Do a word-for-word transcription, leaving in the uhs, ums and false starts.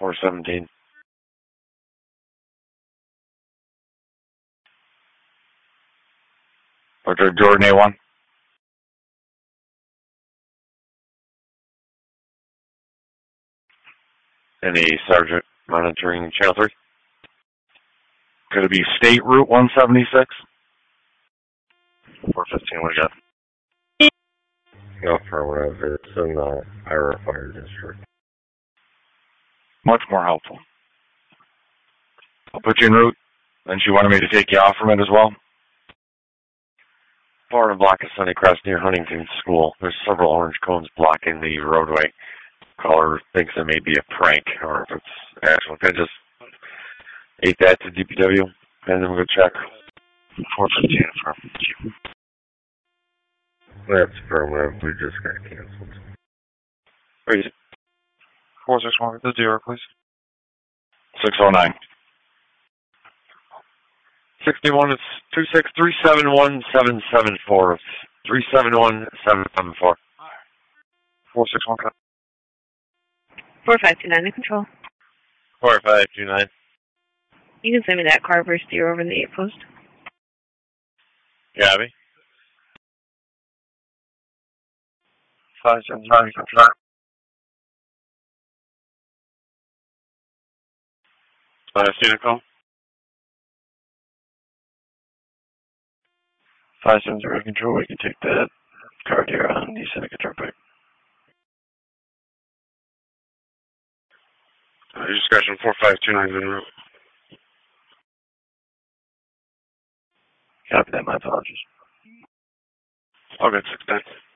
four seventeen. Doctor Jordan A one. Any Sergeant monitoring Channel three? Could it be State Route one seventy-six? four fifteen, what do you got? No, affirmative. It's in the Ira Fire District. Much more helpful. I'll put you en route, and she wanted me to take you off from it as well. Florida block of Sunny Crest near Huntington School. There's several orange cones blocking the roadway. Caller thinks it may be a prank, or if it's actual. Can I just ate that to D P W, and then we'll go check. four fifteen affirm. That's affirmative. We just got canceled. Where is it? four six one, the zero, please. six oh nine. sixty-one is two six three seven one seven seven four. three seven one seven seven four. four six one, cut. four five two nine in control. four five two nine. You can send me that Carver steer over in the eight post. Gabby? five seven nine, control. Uh, Cena call. five seven zero control, we can take that card here on the Seneca Turnpike. Uh, discussion four five two nine en route. Copy that, my apologies. All good, six nine.